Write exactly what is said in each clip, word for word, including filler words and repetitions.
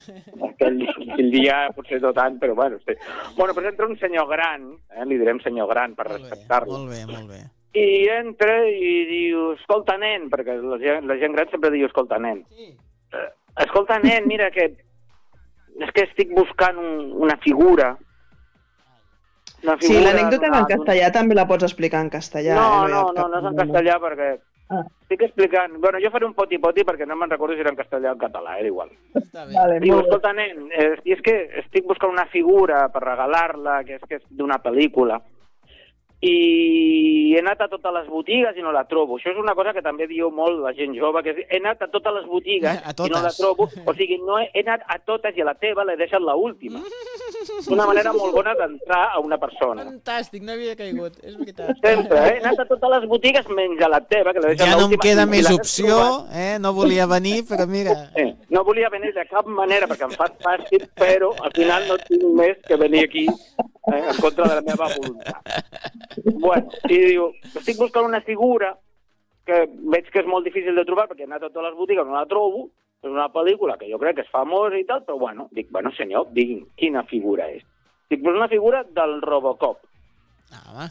Aquell, aquell dia potser no tant, però bueno. Sí. Bueno, pues entra un senyor gran, eh, li direm senyor gran per respectar-lo. Molt bé, molt bé. I entra i diu, escolta, nen, perquè la gent, la gent gran sempre diu, escolta, nen. Sí. Eh, escolta, nen, mira que és que estic buscant un, una figura. Una figura. Sí, l'anècdota en castellà també la pots explicar en castellà. No, eh? no, no, no és en castellà perquè ah. estic explicant... Bueno, jo faré un poti-poti perquè no me'n recordo si era en castellà o en català, era igual. Està bé. Vale, Diu, escolta, nen, eh, i és que estic buscant una figura per regalar-la, que és que és d'una pel·lícula, i he anat a totes les botigues i no la trobo. Això és una cosa que també diu molt la gent jove, que és, he anat a totes les botigues a totes. i no la trobo. O sigui, no he, he anat a totes i a la teva l'he deixat l'última. Una manera molt bona d'entrar a una persona. Fantàstic, no havia caigut, és veritat. Sempre, eh? He anat a totes les botigues menys a la teva, que l'he deixat Ja no l'última. em queda més opció, eh? No volia venir, però mira... Eh, no volia venir de cap manera perquè em fas fàstic, però al final no tinc més que venir aquí eh, en contra de la meva voluntat. Bueno, i diu, estic buscant una figura que veig que és molt difícil de trobar perquè he anat a totes les botigues, no la trobo, és una pel·lícula que jo crec que és famosa i tal, però bueno, dic, bueno senyor, digui'm, quina figura és? Dic, pues una figura del Robocop. Ah, home.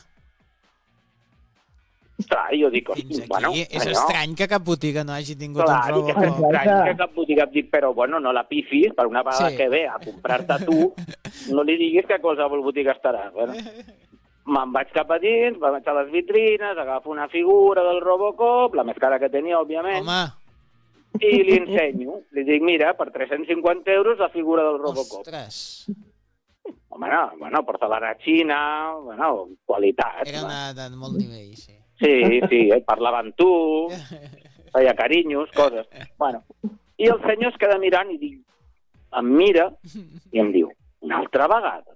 Clar, jo dic, Fins aquí bueno, és senyor, estrany que cap botiga no hagi tingut clar, un dic, és Robocop. estrany que cap botiga et dic, però bueno, no la pifis, per una vegada Sí. que ve a comprar-te tu, no li diguis que a qualsevol botiga estarà. Bueno, me'n vaig cap a dins, vaig a les vitrines, agafo una figura del Robocop, la més cara que tenia, òbviament, Home, i li ensenyo. Li dic, mira, per tres-cents cinquanta euros la figura del Robocop. ostres, Home, no, bueno, porcelana xina, bueno, qualitat. era una de molt nivell, sí. Sí, sí, eh, parlava amb tu, feia carinyos, coses. Bueno, i el senyor es queda mirant i dic, em mira i em diu, una altra vegada.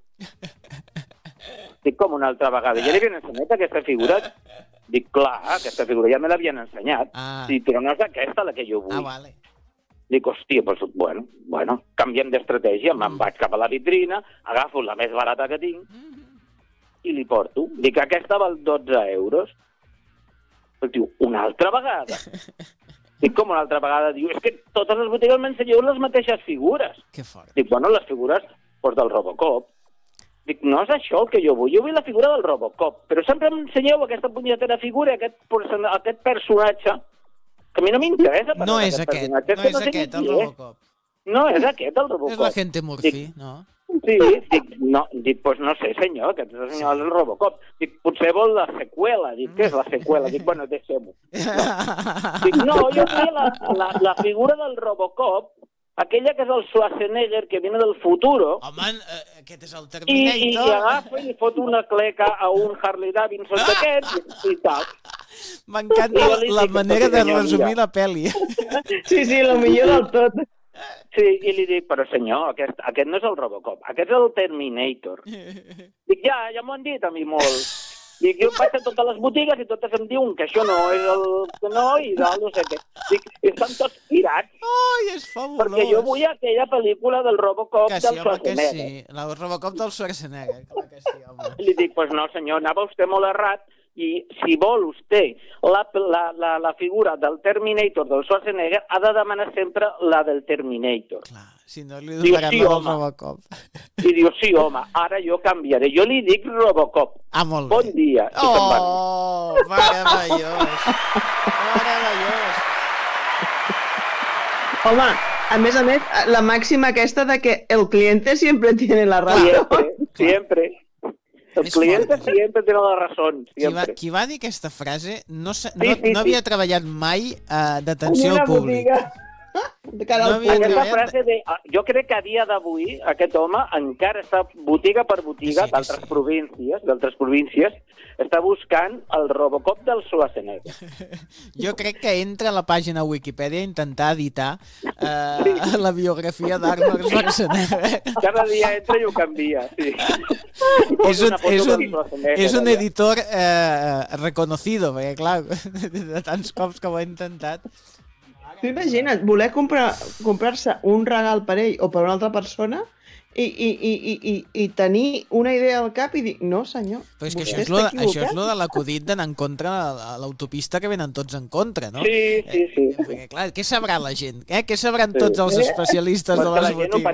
Dic, com una altra vegada? Ja li havien ensenyat aquesta figura? Dic, clar, aquesta figura ja me l'havien ensenyat. Ah. Dic, però no és aquesta la que jo vull. Ah, vale. Dic, hòstia, doncs, bueno, bueno, canviem d'estratègia, me'n vaig cap a la vitrina, agafo la més barata que tinc i li porto. Dic, aquesta val dotze euros. Dic, diu, una altra vegada? Dic, com una altra vegada? Diu, és que totes les botigues m'ensenyeu les mateixes figures. Que fort. Dic, bueno, les figures doncs, del Robocop. Dic, no és això el que jo vull, jo vull la figura del Robocop, però sempre m'ensenyeu aquesta punyetera figura, aquest, aquest personatge, que a mi no m'interessa. No és aquest, no és aquest, el Robocop. No és aquest, el Robocop. És la gente Murphy, no? Sí, dic, no, dic, pues no sé, senyor, aquest és el senyor del Robocop. Dic, potser vol la seqüela. Dic, què és la seqüela? Dic, bueno, deixem-ho. No. Dic, no, jo vull la, la, la figura del Robocop, aquella que és el Schwarzenegger, que viene del futuro. Home, eh, aquest és el I, Terminator. i agafa i li fot una cleca a un Harley Davidson d'aquests i, i tal. M'encanta I jo li la dic, manera de senyor, resumir mira. la pel·li. Sí, sí, el millor del tot. Sí, i li dic, però senyor, aquest, aquest no és el Robocop, aquest és el Terminator. Dic, ja, ja m'ho han dit a mi molt. Dic, jo vaig a totes les botigues i totes em diuen que això no és el que no i tal, no sé què. Dic, estan tots pirats. Ai, és fabulós. Perquè jo vull aquella pel·lícula del Robocop Que sí, del home, que Schwarzenegger. sí. El Robocop del Schwarzenegger, clar que sí, home. Li dic, pues no senyor, anava vostè molt errat i si vol vostè la, la, la, la figura del Terminator del Schwarzenegger ha de demanar sempre la del Terminator. Clar, si no li Diu, donaran sí, la del home. Robocop. I diu, sí, home, ara jo canviaré. Jo li dic Robocop. Ah, molt bé. Bon dia. I se'n va. Oh, meravellós. Meravellós. Home, a més a més, la màxima aquesta de que el cliente siempre tiene la raó. Siempre, siempre. Els És clients fort. sempre tenen la raó. Qui va, Siempre. qui va dir aquesta frase no, sa- Sí, no, sí, no sí. havia treballat mai uh, En d'atenció una al públic. botiga. De cara No al havia públic. Aquesta treballat- frase de... Jo crec que a dia d'avui aquest home encara està botiga per botiga Que sí, que d'altres sí. províncies, d'altres províncies, està buscant el Robocop del Schwarzenegger. Jo crec que entra a la pàgina Wikipedia a intentar editar uh, la biografia d'Arnold Schwarzenegger. Cada dia entra i ho canvia, sí. És un, Posa una foto és del un, Schwarzenegger és un allà. editor eh, reconocido, perquè clar, de tants cops que ho ha intentat. Tu imagina't, voler comprar comprar-se un regal per ell o per una altra persona i, i, i, i, i, i tenir una idea al cap i dir, no senyor, Però és que vostè això és, està lo, això és equivocat. lo de l'acudit d'anar en contra a l'autopista que venen tots en contra, no? Sí, sí, sí. Eh, perquè, clar, què sabrà la gent? Eh? Què sabran Sí. tots els especialistes de Perquè la les gent ho botigues?